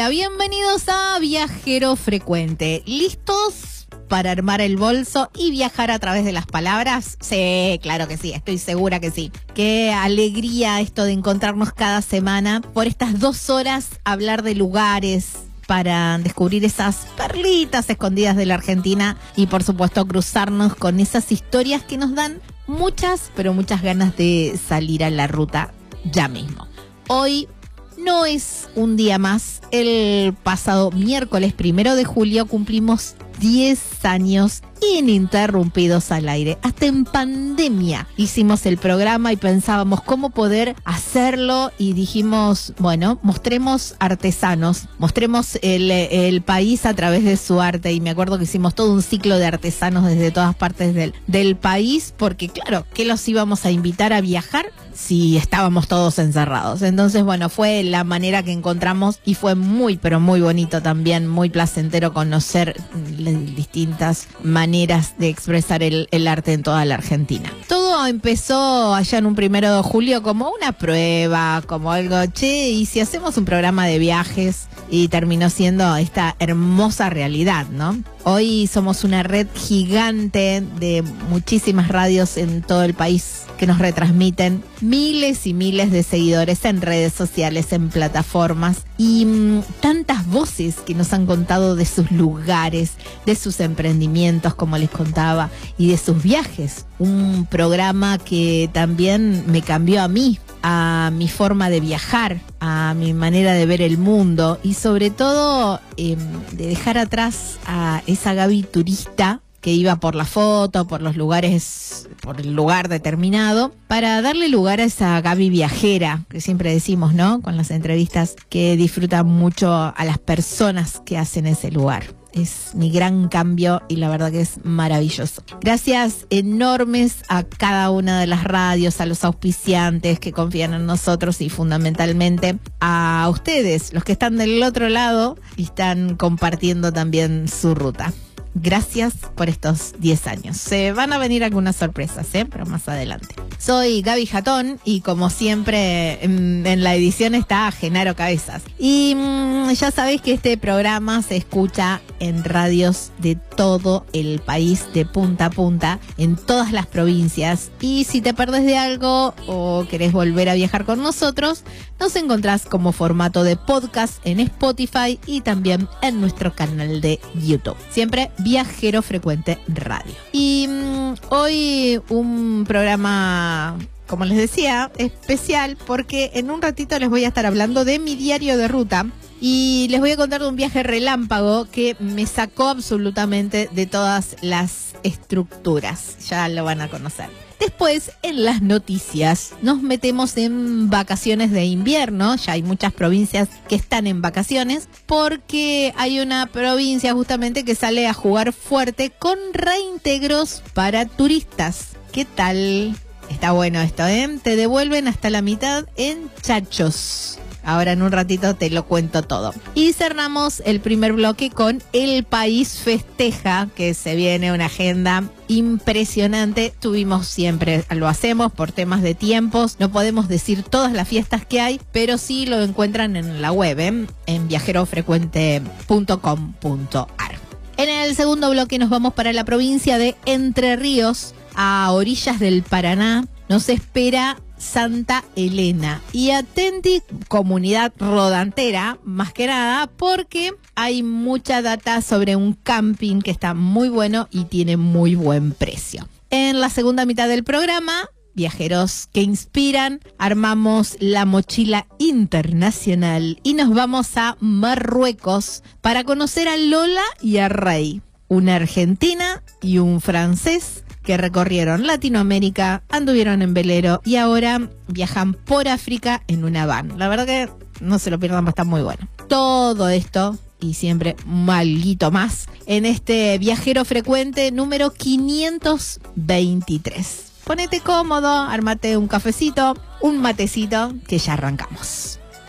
Bienvenidos a Viajero Frecuente. ¿Listos para armar el bolso y viajar a través de las palabras? Sí, claro que sí, estoy segura que sí. Qué alegría esto de encontrarnos cada semana por estas 2 horas, hablar de lugares para descubrir esas perlitas escondidas de la Argentina y por supuesto cruzarnos con esas historias que nos dan muchas, pero muchas ganas de salir a la ruta ya mismo. Hoy no es un día más. El pasado miércoles 1 de julio cumplimos 10 años ininterrumpidos al aire. Hasta en pandemia hicimos el programa y pensábamos cómo poder hacerlo y dijimos, bueno, mostremos artesanos, mostremos el país a través de su arte. Y me acuerdo que hicimos todo un ciclo de artesanos desde todas partes del país, porque claro, ¿qué los íbamos a invitar a viajar si estábamos todos encerrados? Entonces, bueno, fue la manera que encontramos y fue muy, pero muy bonito también, muy placentero conocer distintas maneras de expresar el arte en toda la Argentina. Todo empezó allá en un 1 de julio como una prueba, como algo, che, y si hacemos un programa de viajes, y terminó siendo esta hermosa realidad, ¿no? Hoy somos una red gigante de muchísimas radios en todo el país que nos retransmiten, miles y miles de seguidores en redes sociales, en plataformas y tantas voces que nos han contado de sus lugares, de sus emprendimientos, como les contaba, y de sus viajes. Un programa que también me cambió a mí, a mi forma de viajar, a mi manera de ver el mundo y sobre todo de dejar atrás a esa Gaby turista que iba por la foto, por los lugares, por el lugar determinado, para darle lugar a esa Gaby viajera, que siempre decimos, ¿no? Con las entrevistas, que disfruta mucho a las personas que hacen ese lugar. Es mi gran cambio y la verdad que es maravilloso. Gracias enormes a cada una de las radios, a los auspiciantes que confían en nosotros y fundamentalmente a ustedes, los que están del otro lado y están compartiendo también su ruta. Gracias por estos 10 años. Se van a venir algunas sorpresas, pero más adelante. Soy Gaby Jatón y como siempre en la edición está Genaro Cabezas. Y ya sabéis que este programa se escucha en radios de todo el país, de punta a punta, en todas las provincias. Y si te perdés de algo o querés volver a viajar con nosotros, nos encontrás como formato de podcast en Spotify y también en nuestro canal de YouTube. Siempre Viajero Frecuente Radio. Y hoy un programa, como les decía, especial porque en un ratito les voy a estar hablando de mi diario de ruta y les voy a contar de un viaje relámpago que me sacó absolutamente de todas las estructuras. Ya lo van a conocer. Después, en las noticias, nos metemos en vacaciones de invierno. Ya hay muchas provincias que están en vacaciones porque hay una provincia justamente que sale a jugar fuerte con reintegros para turistas. ¿Qué tal? Está bueno esto, ¿eh? Te devuelven hasta la mitad en Chachos. Ahora en un ratito te lo cuento todo. Y cerramos el primer bloque con El País Festeja, que se viene una agenda impresionante. Tuvimos siempre, lo hacemos por temas de tiempos. No podemos decir todas las fiestas que hay, pero sí lo encuentran en la web, en viajerofrecuente.com.ar. En el segundo bloque nos vamos para la provincia de Entre Ríos, a orillas del Paraná. Nos espera Santa Elena. Y atenti, comunidad rodantera, más que nada, porque hay mucha data sobre un camping que está muy bueno y tiene muy buen precio. En la segunda mitad del programa, Viajeros que Inspiran, armamos la mochila internacional y nos vamos a Marruecos para conocer a Lola y a Rey, una argentina y un francés que recorrieron Latinoamérica, anduvieron en velero y ahora viajan por África en una van. La verdad que no se lo pierdan, está muy bueno. Todo esto y siempre un alguito más en este Viajero Frecuente número 523. Ponete cómodo, ármate un cafecito, un matecito, que ya arrancamos.